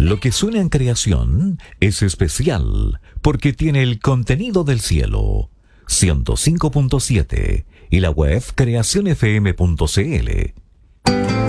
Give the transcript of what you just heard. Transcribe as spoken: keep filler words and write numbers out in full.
Lo que suena en creación es especial porque tiene el contenido del cielo. ciento cinco punto siete y la web creación f m punto c l.